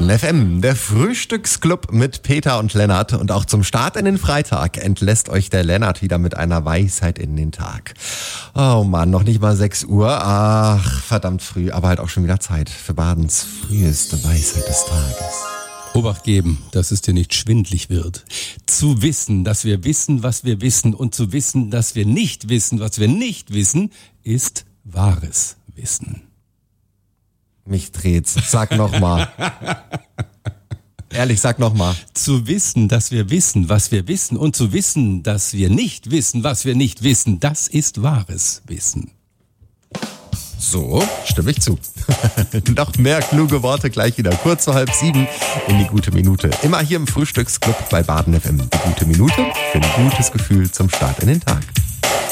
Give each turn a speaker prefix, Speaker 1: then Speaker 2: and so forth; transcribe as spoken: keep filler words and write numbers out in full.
Speaker 1: Baden F M, der Frühstücksclub mit Peter und Lennart. Und auch zum Start in den Freitag entlässt euch der Lennart wieder mit einer Weisheit in den Tag. Oh Mann, noch nicht mal sechs Uhr. Ach, verdammt früh, aber halt auch schon wieder Zeit für Badens früheste Weisheit des Tages.
Speaker 2: Obacht geben, dass es dir nicht schwindlig wird. Zu wissen, dass wir wissen, was wir wissen, und zu wissen, dass wir nicht wissen, was wir nicht wissen, ist wahres Wissen.
Speaker 1: Mich dreht's. Sag nochmal. Ehrlich, sag nochmal.
Speaker 2: Zu wissen, dass wir wissen, was wir wissen, und zu wissen, dass wir nicht wissen, was wir nicht wissen, das ist wahres Wissen.
Speaker 1: So, stimme ich zu. Noch mehr kluge Worte gleich wieder. Kurz vor halb sieben in die gute Minute. Immer hier im Frühstücksclub bei Baden F M. Die gute Minute für ein gutes Gefühl zum Start in den Tag.